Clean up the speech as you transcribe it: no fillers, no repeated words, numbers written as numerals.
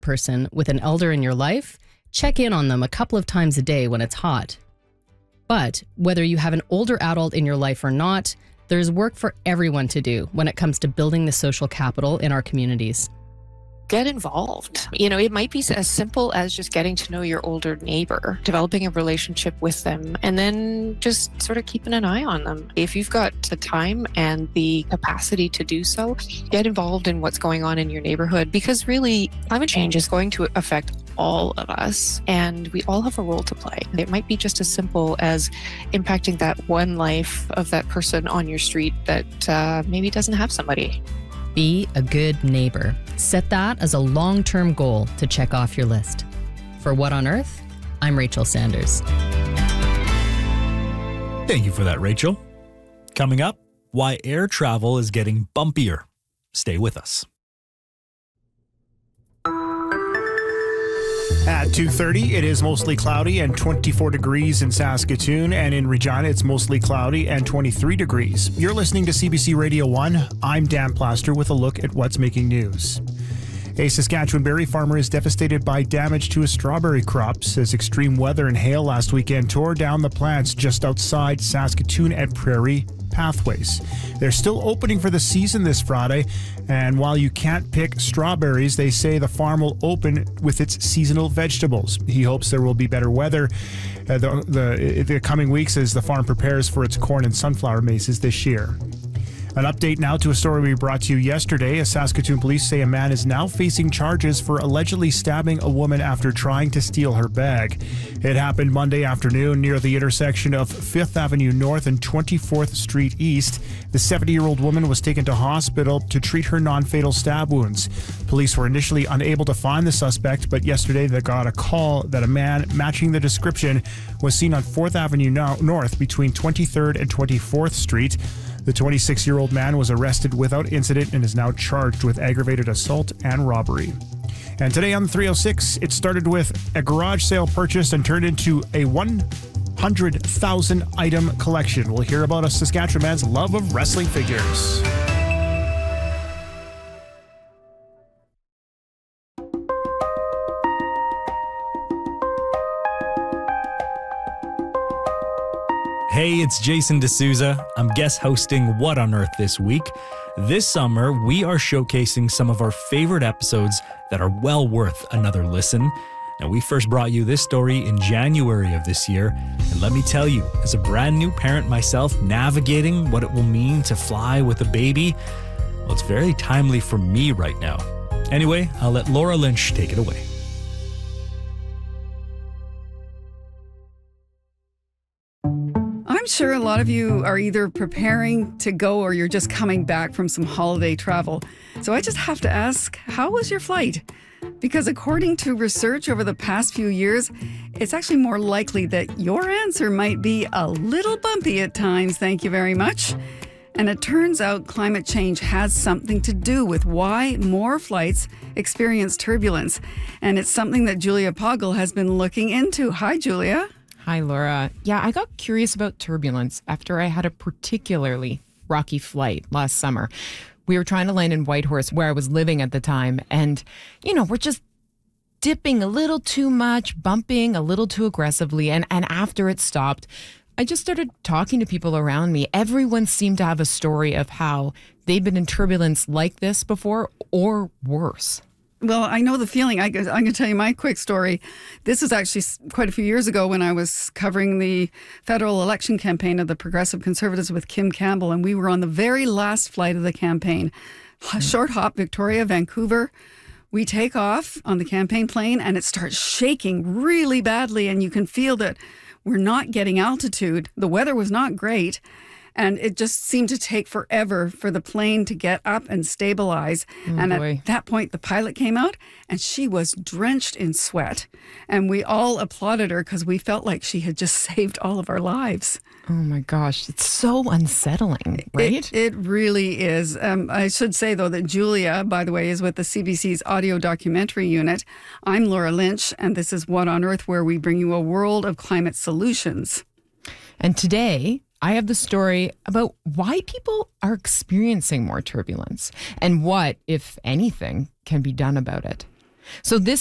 person with an elder in your life, check in on them a couple of times a day when it's hot. But whether you have an older adult in your life or not, there's work for everyone to do when it comes to building the social capital in our communities. Get involved. It might be as simple as just getting to know your older neighbor, developing a relationship with them, and then just sort of keeping an eye on them. If you've got the time and the capacity to do so, get involved in what's going on in your neighborhood, because really climate change is going to affect all of us, and we all have a role to play. It might be just as simple as impacting that one life of that person on your street that maybe doesn't have somebody. Be a good neighbor. Set that as a long-term goal to check off your list. For What on Earth, I'm Rachel Sanders. Thank you for that, Rachel. Coming up, why air travel is getting bumpier. Stay with us. At 2:30, it is mostly cloudy and 24 degrees in Saskatoon, and in Regina, it's mostly cloudy and 23 degrees. You're listening to CBC Radio 1. I'm Dan Plaster with a look at what's making news. A Saskatchewan berry farmer is devastated by damage to his strawberry crops as extreme weather and hail last weekend tore down the plants just outside Saskatoon at Prairie Pathways. They're still opening for the season this Friday, and while you can't pick strawberries, they say the farm will open with its seasonal vegetables. He hopes there will be better weather the coming weeks as the farm prepares for its corn and sunflower mazes this year. An update now to a story we brought to you yesterday. As Saskatoon police say a man is now facing charges for allegedly stabbing a woman after trying to steal her bag. It happened Monday afternoon near the intersection of 5th Avenue North and 24th Street East. The 70-year-old woman was taken to hospital to treat her non-fatal stab wounds. Police were initially unable to find the suspect, but yesterday they got a call that a man matching the description was seen on 4th Avenue North between 23rd and 24th Street. The 26-year-old man was arrested without incident and is now charged with aggravated assault and robbery. And today on the 306, it started with a garage sale purchase and turned into a 100,000 item collection. We'll hear about a Saskatchewan man's love of wrestling figures. Hey, it's Jason D'Souza. I'm guest hosting What on Earth this week. This summer, we are showcasing some of our favorite episodes that are well worth another listen. Now, we first brought you this story in January of this year, and let me tell you, as a brand new parent myself, navigating what it will mean to fly with a baby, well, it's very timely for me right now. Anyway, I'll let Laura Lynch take it away. I'm sure a lot of you are either preparing to go or you're just coming back from some holiday travel. So I just have to ask, how was your flight? Because according to research over the past few years, it's actually more likely that your answer might be a little bumpy at times, thank you very much. And it turns out climate change has something to do with why more flights experience turbulence. And it's something that Julia Poggle has been looking into. Hi, Julia. Hi, Laura. Yeah, I got curious about turbulence after I had a particularly rocky flight last summer. We were trying to land in Whitehorse, where I was living at the time, and, we're just dipping a little too much, bumping a little too aggressively, and after it stopped, I just started talking to people around me. Everyone seemed to have a story of how they'd been in turbulence like this before or worse. Well, I know the feeling. I'm going to tell you my quick story. This was actually quite a few years ago when I was covering the federal election campaign of the Progressive Conservatives with Kim Campbell, and we were on the very last flight of the campaign. Short hop, Victoria, Vancouver. We take off on the campaign plane, and it starts shaking really badly, and you can feel that we're not getting altitude. The weather was not great. And it just seemed to take forever for the plane to get up and stabilize. At that point, the pilot came out and she was drenched in sweat. And we all applauded her because we felt like she had just saved all of our lives. Oh my gosh, it's so unsettling, right? It really is. I should say, though, that Julia, by the way, is with the CBC's audio documentary unit. I'm Laura Lynch, and this is What on Earth, where we bring you a world of climate solutions. And today, I have the story about why people are experiencing more turbulence and what, if anything, can be done about it. So this